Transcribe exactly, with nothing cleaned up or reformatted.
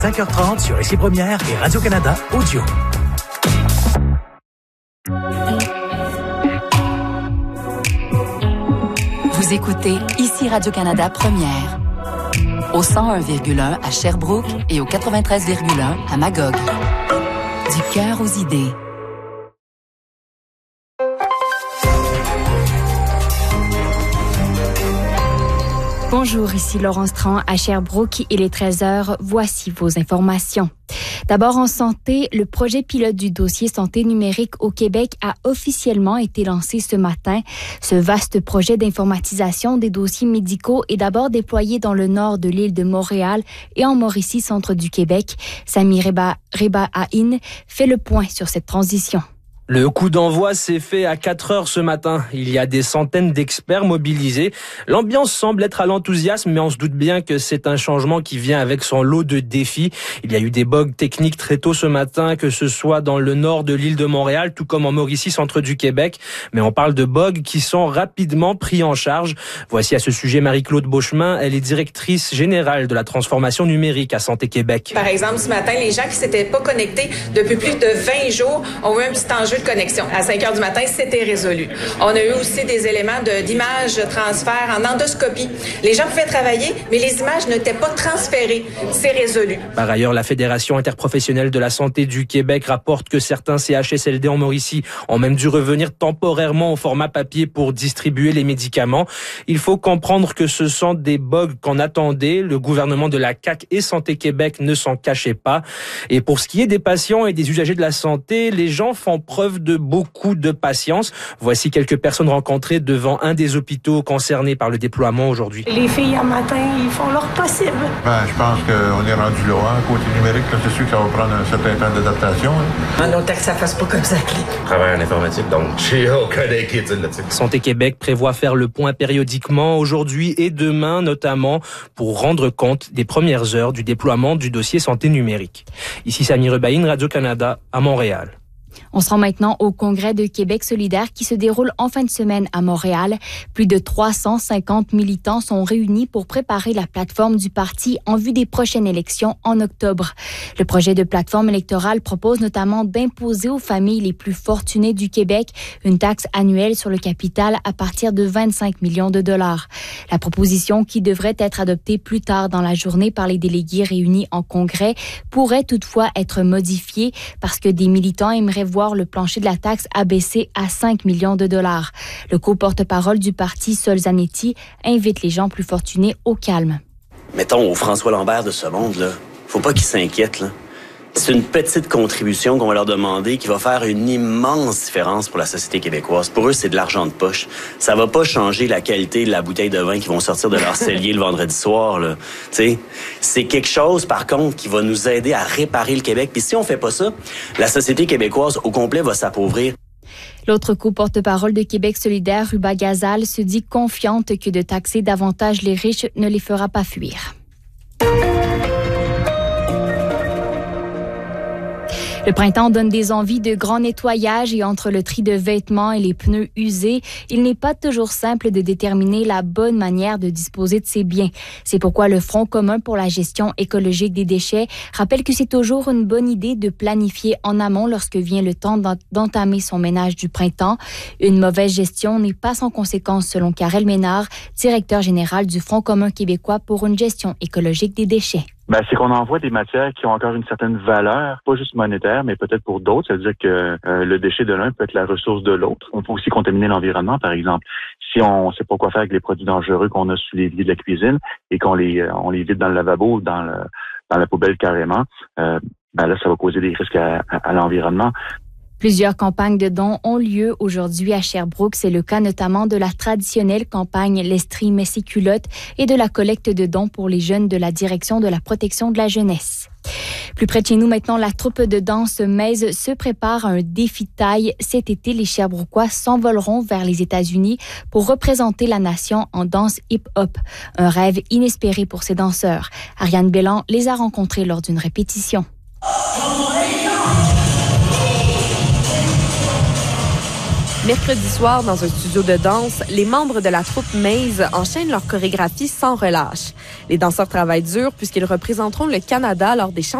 cinq heures trente sur Ici Première et Radio-Canada Audio. Vous écoutez Ici Radio-Canada Première. Au cent un virgule un à Sherbrooke et au quatre-vingt-treize virgule un à Magog. Du cœur aux idées. Bonjour, ici Laurence Tran à Sherbrooke. Il est treize heures. Voici vos informations. D'abord en santé, le projet pilote du dossier santé numérique au Québec a officiellement été lancé ce matin. Ce vaste projet d'informatisation des dossiers médicaux est d'abord déployé dans le nord de l'île de Montréal et en Mauricie, centre du Québec. Sami Reba, Reba Aïn fait le point sur cette transition. Le coup d'envoi s'est fait à quatre heures ce matin. Il y a des centaines d'experts mobilisés. L'ambiance semble être à l'enthousiasme, mais on se doute bien que c'est un changement qui vient avec son lot de défis. Il y a eu des bugs techniques très tôt ce matin, que ce soit dans le nord de l'île de Montréal, tout comme en Mauricie, centre du Québec. Mais on parle de bugs qui sont rapidement pris en charge. Voici à ce sujet Marie-Claude Beauchemin. Elle est directrice générale de la transformation numérique à Santé Québec. Par exemple, ce matin, les gens qui s'étaient pas connectés depuis plus de vingt jours ont eu un petit enjeu de connexion. À cinq heures du matin, c'était résolu. On a eu aussi des éléments de, d'images, de transfert en endoscopie. Les gens pouvaient travailler, mais les images n'étaient pas transférées. C'est résolu. Par ailleurs, la Fédération interprofessionnelle de la santé du Québec rapporte que certains C H S L D en Mauricie ont même dû revenir temporairement au format papier pour distribuer les médicaments. Il faut comprendre que ce sont des bugs qu'on attendait. Le gouvernement de la C A Q et Santé Québec ne s'en cachaient pas. Et pour ce qui est des patients et des usagers de la santé, les gens font preuve de beaucoup de patience. Voici quelques personnes rencontrées devant un des hôpitaux concernés par le déploiement aujourd'hui. Les filles, un matin, ils font leur possible. Ben, je pense qu'on est rendu là. Hein. Côté numérique, là, c'est sûr que ça va prendre un certain temps d'adaptation. Hein. En autant que ça fasse pas comme ça, clé. Je travaille en informatique, donc j'ai aucun inquiétude là-dessus. Santé Québec prévoit faire le point périodiquement aujourd'hui et demain, notamment pour rendre compte des premières heures du déploiement du dossier santé numérique. Ici Sami Rebaïn, Radio-Canada, à Montréal. On se rend maintenant au Congrès de Québec solidaire qui se déroule en fin de semaine à Montréal. Plus de trois cent cinquante militants sont réunis pour préparer la plateforme du parti en vue des prochaines élections en octobre. Le projet de plateforme électorale propose notamment d'imposer aux familles les plus fortunées du Québec une taxe annuelle sur le capital à partir de vingt-cinq millions de dollars. La proposition, qui devrait être adoptée plus tard dans la journée par les délégués réunis en Congrès, pourrait toutefois être modifiée parce que des militants aimeraient voir le plancher de la taxe abaissé à cinq millions de dollars. Le co-porte-parole du parti, Sol Zanetti, invite les gens plus fortunés au calme. Mettons au François Lambert de ce monde, là, faut pas qu'ils s'inquiètent, là. C'est une petite contribution qu'on va leur demander qui va faire une immense différence pour la société québécoise. Pour eux, c'est de l'argent de poche. Ça va pas changer la qualité de la bouteille de vin qu'ils vont sortir de leur cellier le vendredi soir, là. Tu sais, c'est quelque chose, par contre, qui va nous aider à réparer le Québec. Puis si on fait pas ça, la société québécoise au complet va s'appauvrir. L'autre co-porte-parole de Québec solidaire, Ruba Gazal, se dit confiante que de taxer davantage les riches ne les fera pas fuir. Le printemps donne des envies de grand nettoyage et entre le tri de vêtements et les pneus usés, il n'est pas toujours simple de déterminer la bonne manière de disposer de ses biens. C'est pourquoi le Front commun pour la gestion écologique des déchets rappelle que c'est toujours une bonne idée de planifier en amont lorsque vient le temps d'entamer son ménage du printemps. Une mauvaise gestion n'est pas sans conséquence selon Karel Ménard, directeur général du Front commun québécois pour une gestion écologique des déchets. Ben, c'est qu'on envoie des matières qui ont encore une certaine valeur, pas juste monétaire, mais peut-être pour d'autres. C'est-à-dire que euh, le déchet de l'un peut être la ressource de l'autre. On peut aussi contaminer l'environnement, par exemple. Si on ne sait pas quoi faire avec les produits dangereux qu'on a sous l'évier de la cuisine et qu'on les euh, on les vide dans le lavabo ou dans, le, dans la poubelle carrément, euh, ben là, ça va causer des risques à, à, à l'environnement. Plusieurs campagnes de dons ont lieu aujourd'hui à Sherbrooke. C'est le cas notamment de la traditionnelle campagne L'Estrie met ses culottes et de la collecte de dons pour les jeunes de la Direction de la protection de la jeunesse. Plus près de chez nous maintenant, la troupe de danse Maze se prépare à un défi de taille. Cet été, les Sherbrookois s'envoleront vers les États-Unis pour représenter la nation en danse hip-hop. Un rêve inespéré pour ces danseurs. Ariane Bellan les a rencontrés lors d'une répétition. Mercredi soir, dans un studio de danse, les membres de la troupe Maze enchaînent leur chorégraphie sans relâche. Les danseurs travaillent dur puisqu'ils représenteront le Canada lors des championnats